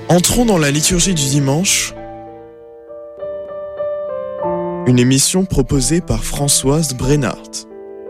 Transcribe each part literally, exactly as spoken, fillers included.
Entrons dans la liturgie du dimanche, une émission proposée par Françoise Brennart.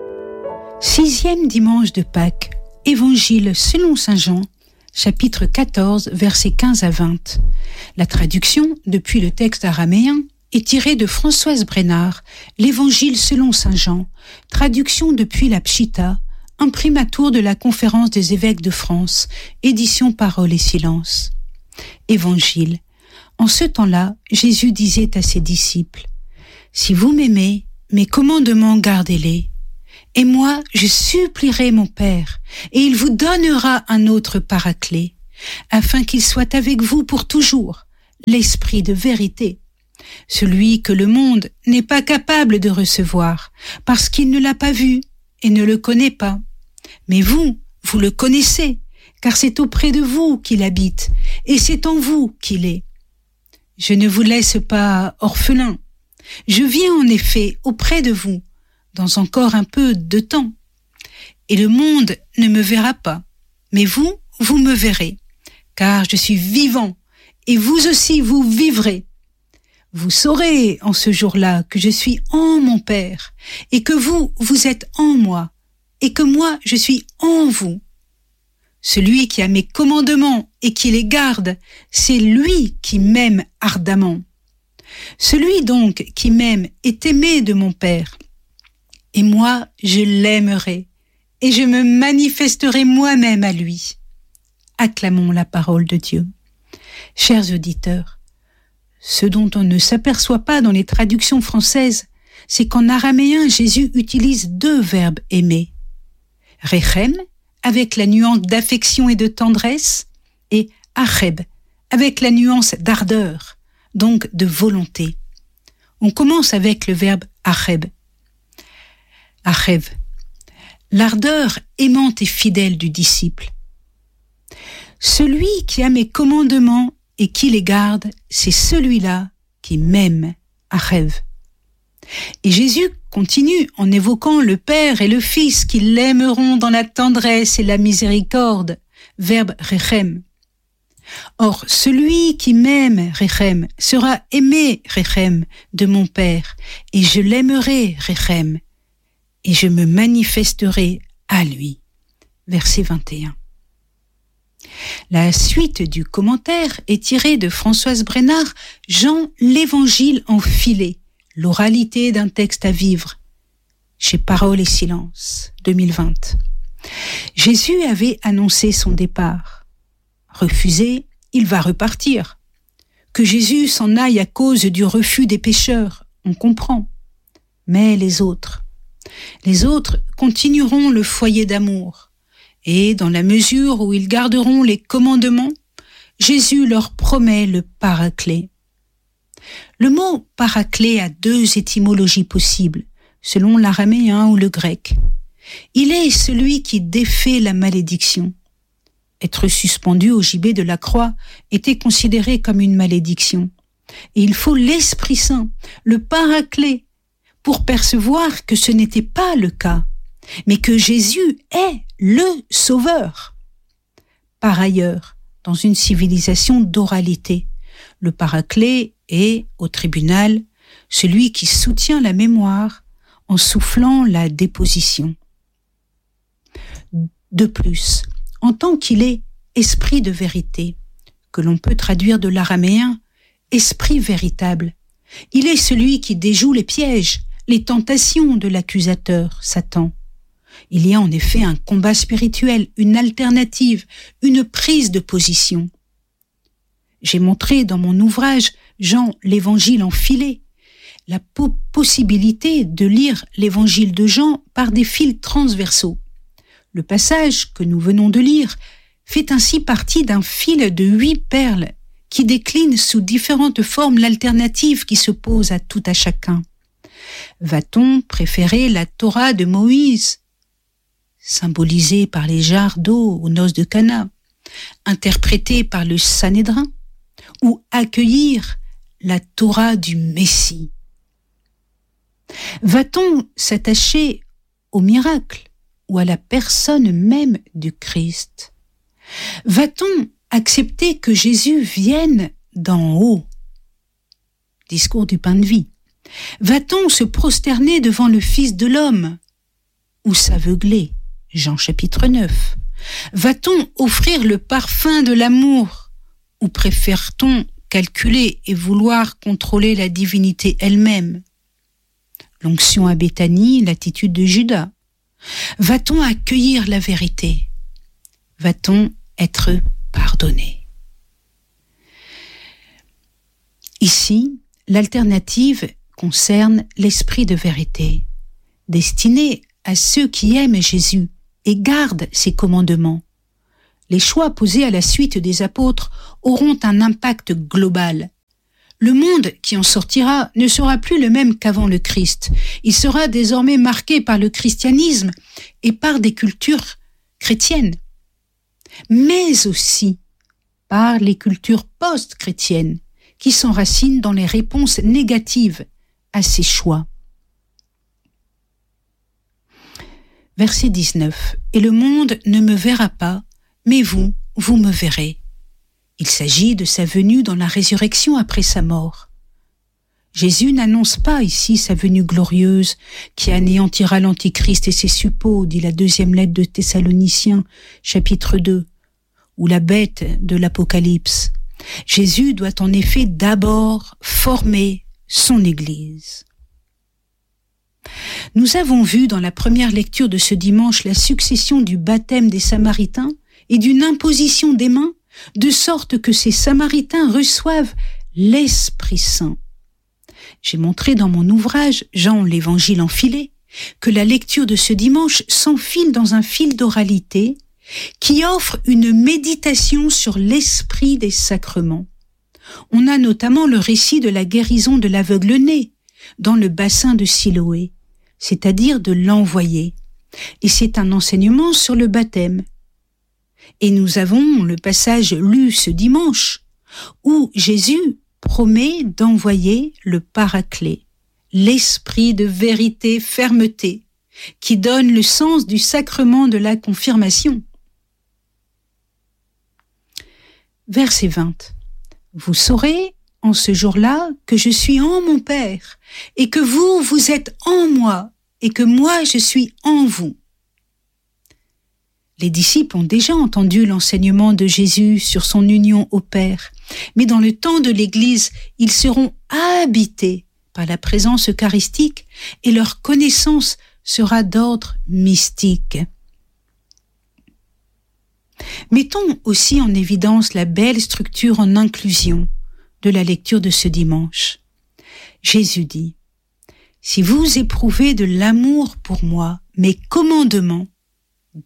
Sixième dimanche de Pâques, Évangile selon saint Jean, chapitre quatorze, versets quinze à vingt. La traduction, depuis le texte araméen, est tirée de Françoise Brennart, l'Évangile selon saint Jean, traduction depuis la Pshita, imprimatur de la Conférence des évêques de France, édition Parole et Silence. Évangile. En ce temps-là, Jésus disait à ses disciples, « Si vous m'aimez, mes commandements gardez-les. Et moi, je supplierai mon Père, et il vous donnera un autre paraclet, afin qu'il soit avec vous pour toujours, l'Esprit de vérité, celui que le monde n'est pas capable de recevoir, parce qu'il ne l'a pas vu et ne le connaît pas. Mais vous, vous le connaissez, car c'est auprès de vous qu'il habite, et c'est en vous qu'il est. Je ne vous laisse pas orphelins. Je viens en effet auprès de vous, dans encore un peu de temps. Et le monde ne me verra pas, mais vous, vous me verrez, car je suis vivant, et vous aussi vous vivrez. Vous saurez en ce jour-là que je suis en mon Père, et que vous, vous êtes en moi, et que moi, je suis en vous. Celui qui a mes commandements et qui les garde, c'est lui qui m'aime ardemment. Celui donc qui m'aime est aimé de mon Père. Et moi, je l'aimerai, et je me manifesterai moi-même à lui. Acclamons la parole de Dieu. Chers auditeurs, ce dont on ne s'aperçoit pas dans les traductions françaises, c'est qu'en araméen, Jésus utilise deux verbes aimer. Rechem, avec la nuance d'affection et de tendresse, et acheb, avec la nuance d'ardeur, donc de volonté. On commence avec le verbe acheb. Acheb, l'ardeur aimante et fidèle du disciple. Celui qui a mes commandements et qui les garde, c'est celui-là qui m'aime, acheb. Et Jésus continue en évoquant le Père et le Fils qui l'aimeront dans la tendresse et la miséricorde, verbe rechem. Or, celui qui m'aime, rechem, sera aimé, rechem, de mon Père, et je l'aimerai, rechem, et je me manifesterai à lui. Verset vingt et un. La suite du commentaire est tirée de Françoise Brennart, Jean l'Évangile en filet, l'oralité d'un texte à vivre, chez Parole et Silence, deux mille vingt. Jésus avait annoncé son départ. Refusé, il va repartir. Que Jésus s'en aille à cause du refus des pécheurs, on comprend. Mais les autres, les autres continueront le foyer d'amour, et dans la mesure où ils garderont les commandements, Jésus leur promet le paraclet. Le mot paraclet a deux étymologies possibles, selon l'araméen ou le grec. Il est celui qui défait la malédiction. Être suspendu au gibet de la croix était considéré comme une malédiction. Et il faut l'Esprit Saint, le paraclet, pour percevoir que ce n'était pas le cas, mais que Jésus est le Sauveur. Par ailleurs, dans une civilisation d'oralité, le paraclet est, au tribunal, celui qui soutient la mémoire en soufflant la déposition. De plus, en tant qu'il est esprit de vérité, que l'on peut traduire de l'araméen, esprit véritable, il est celui qui déjoue les pièges, les tentations de l'accusateur, Satan. Il y a en effet un combat spirituel, une alternative, une prise de position. J'ai montré dans mon ouvrage Jean l'Évangile en filet la po- possibilité de lire l'Évangile de Jean par des fils transversaux. Le passage que nous venons de lire fait ainsi partie d'un fil de huit perles qui décline sous différentes formes l'alternative qui se pose à tout à chacun. Va-t-on préférer la Torah de Moïse, symbolisée par les jarres d'eau aux noces de Cana, interprétée par le Sanhédrin, ou accueillir la Torah du Messie? Va-t-on s'attacher au miracle ou à la personne même du Christ? Va-t-on accepter que Jésus vienne d'en haut? Discours du pain de vie. Va-t-on se prosterner devant le Fils de l'homme? Ou s'aveugler? Jean chapitre neuf. Va-t-on offrir le parfum de l'amour? Ou préfère-t-on calculer et vouloir contrôler la divinité elle-même? L'onction à Béthanie, l'attitude de Judas. Va-t-on accueillir la vérité? Va-t-on être pardonné? Ici, l'alternative concerne l'esprit de vérité, destiné à ceux qui aiment Jésus et gardent ses commandements. Les choix posés à la suite des apôtres auront un impact global. Le monde qui en sortira ne sera plus le même qu'avant le Christ. Il sera désormais marqué par le christianisme et par des cultures chrétiennes, mais aussi par les cultures post-chrétiennes qui s'enracinent dans les réponses négatives à ces choix. Verset dix-neuf. Et le monde ne me verra pas, mais vous, vous me verrez. Il s'agit de sa venue dans la résurrection après sa mort. Jésus n'annonce pas ici sa venue glorieuse qui anéantira l'Antichrist et ses suppôts, dit la deuxième lettre de Thessaloniciens, chapitre deux, ou la bête de l'Apocalypse. Jésus doit en effet d'abord former son Église. Nous avons vu dans la première lecture de ce dimanche la succession du baptême des Samaritains et d'une imposition des mains, de sorte que ces Samaritains reçoivent l'Esprit Saint. J'ai montré dans mon ouvrage « Jean, l'évangile enfilé » que la lecture de ce dimanche s'enfile dans un fil d'oralité qui offre une méditation sur l'esprit des sacrements. On a notamment le récit de la guérison de l'aveugle-né dans le bassin de Siloé, c'est-à-dire de l'envoyé. Et c'est un enseignement sur le baptême. Et nous avons le passage lu ce dimanche où Jésus promet d'envoyer le Paraclet, l'esprit de vérité, fermeté, qui donne le sens du sacrement de la confirmation. Verset vingt. Vous saurez en ce jour-là que je suis en mon Père et que vous, vous êtes en moi et que moi, je suis en vous. Les disciples ont déjà entendu l'enseignement de Jésus sur son union au Père, mais dans le temps de l'Église, ils seront habités par la présence eucharistique et leur connaissance sera d'ordre mystique. Mettons aussi en évidence la belle structure en inclusion de la lecture de ce dimanche. Jésus dit « Si vous éprouvez de l'amour pour moi, mes commandements, gardez-les. »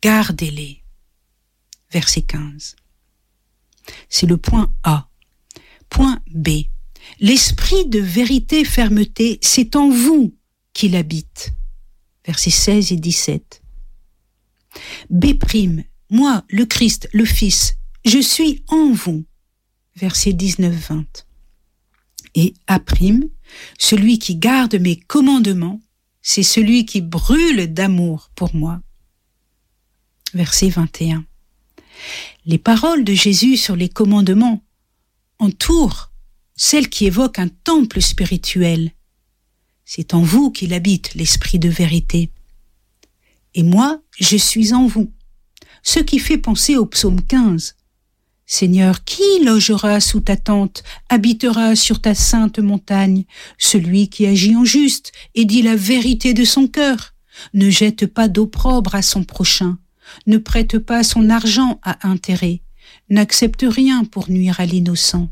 Verset quinze. C'est le point A. Point B. L'esprit de vérité, fermeté, c'est en vous qu'il habite. Versets seize et dix-sept. B'. Moi, le Christ, le Fils, je suis en vous. Versets dix-neuf vingt. Et A'. Celui qui garde mes commandements, c'est celui qui brûle d'amour pour moi. Verset vingt et un. Les paroles de Jésus sur les commandements entourent celles qui évoquent un temple spirituel. C'est en vous qu'il habite l'esprit de vérité. Et moi, je suis en vous. Ce qui fait penser au psaume quinze. Seigneur, qui logera sous ta tente, habitera sur ta sainte montagne? Celui qui agit en juste et dit la vérité de son cœur, ne jette pas d'opprobre à son prochain, ne prête pas son argent à intérêt, n'accepte rien pour nuire à l'innocent.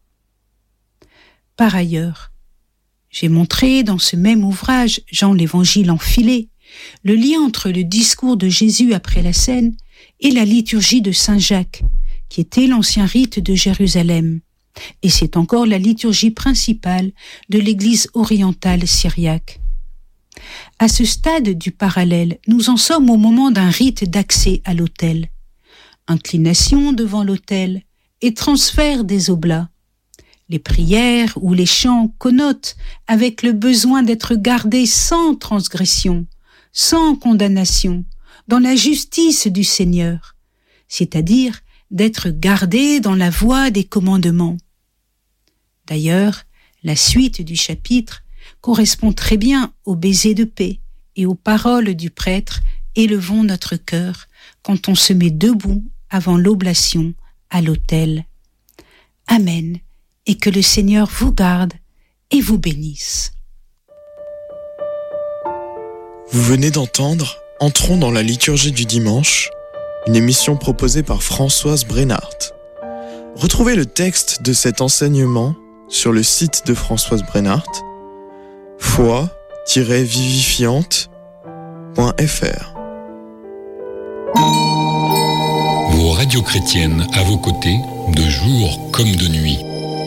Par ailleurs, j'ai montré dans ce même ouvrage, Jean l'évangile enfilé, le lien entre le discours de Jésus après la scène et la liturgie de Saint Jacques, qui était l'ancien rite de Jérusalem. Et c'est encore la liturgie principale de l'Église orientale syriaque. À ce stade du parallèle, nous en sommes au moment d'un rite d'accès à l'autel. Inclination devant l'autel et transfert des oblats. Les prières ou les chants connotent avec le besoin d'être gardés sans transgression, sans condamnation, dans la justice du Seigneur, c'est-à-dire d'être gardés dans la voie des commandements. D'ailleurs, la suite du chapitre correspond très bien au baiser de paix et aux paroles du prêtre « Élevons notre cœur » quand on se met debout avant l'oblation à l'autel. Amen, et que le Seigneur vous garde et vous bénisse. Vous venez d'entendre Entrons dans la liturgie du dimanche, une émission proposée par Françoise Brennart. Retrouvez le texte de cet enseignement sur le site de Françoise Brennart, foi tiret vivifiante point f r. Vos radios chrétiennes à vos côtés, de jour comme de nuit.